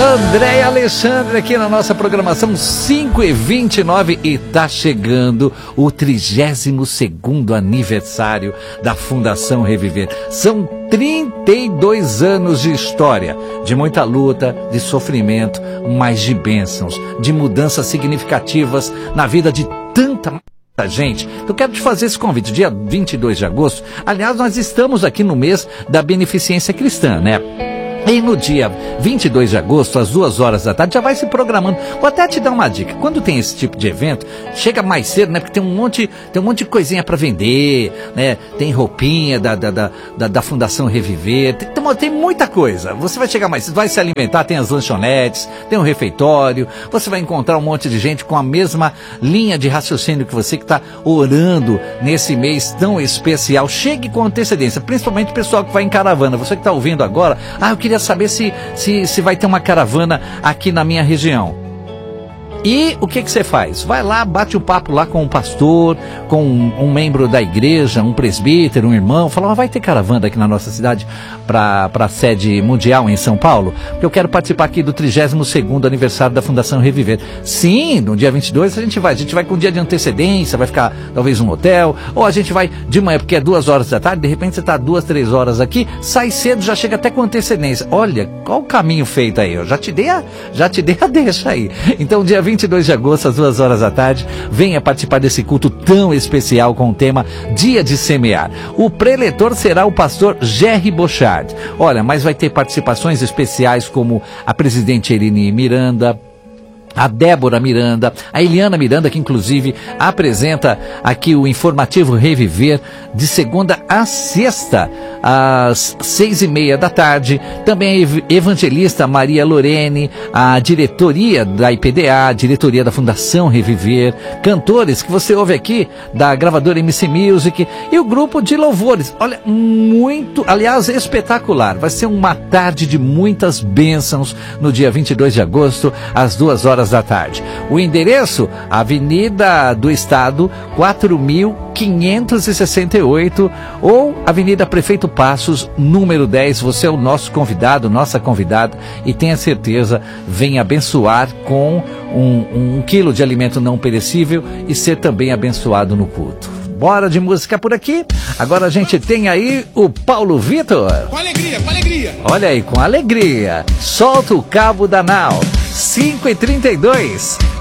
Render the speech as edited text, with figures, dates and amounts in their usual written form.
André e Alexandre aqui na nossa programação 5h29 e tá chegando o 32º aniversário da Fundação Reviver. São 32 anos de história, de muita luta, de sofrimento, mas de bênçãos, de mudanças significativas na vida de tanta gente. Eu quero te fazer esse convite, dia 22 de agosto. Aliás, nós estamos aqui no mês da Beneficência Cristã, né? E no dia 22 de agosto, às 2 horas da tarde, já vai se programando. Vou até te dar uma dica. Quando tem esse tipo de evento, chega mais cedo, né? Porque tem um monte de coisinha para vender, né? Tem roupinha da Fundação Reviver, tem muita coisa. Você vai chegar mais cedo, vai se alimentar, tem as lanchonetes, tem um refeitório, você vai encontrar um monte de gente com a mesma linha de raciocínio que você, que está orando nesse mês tão especial. Chegue com antecedência, principalmente o pessoal que vai em caravana. Você que está ouvindo agora, eu queria saber se vai ter uma caravana aqui na minha região. E o que você faz? Vai lá, bate um papo lá com um pastor, com um membro da igreja, um presbítero, um irmão. Fala, vai ter caravana aqui na nossa cidade para a sede mundial em São Paulo? Porque eu quero participar aqui do 32º aniversário da Fundação Reviver. Sim, no dia 22 a gente vai com um dia de antecedência, vai ficar talvez num hotel, ou a gente vai de manhã, porque é 2 horas da tarde, de repente você está 2, 3 horas aqui, sai cedo, já chega até com antecedência. Olha, qual o caminho feito aí? Eu já te dei a deixa aí. Então, dia 22 de agosto, às 2 horas da tarde, venha participar desse culto tão especial com o tema Dia de Semear. O preletor será o pastor Jerry Bochard. Olha, mas vai ter participações especiais como a presidente Eline Miranda, a Débora Miranda, a Eliana Miranda, que inclusive apresenta aqui o informativo Reviver de segunda a sexta, às 6h30 da tarde. Também a evangelista Maria Lorene, a diretoria da IPDA, a diretoria da Fundação Reviver, cantores que você ouve aqui da gravadora MC Music e o grupo de louvores. Olha, aliás, espetacular. Vai ser uma tarde de muitas bênçãos no dia 22 de agosto, às 2 horas da tarde. O endereço, Avenida do Estado, 4.568, ou Avenida Prefeito Passos, número 10. Você é o nosso convidado, nossa convidada, e tenha certeza, venha abençoar com um quilo de alimento não perecível e ser também abençoado no culto. Bora de música por aqui. Agora a gente tem aí o Paulo Vitor. Com alegria, com alegria. Olha aí, com alegria. Solta o cabo da nau. 5h32.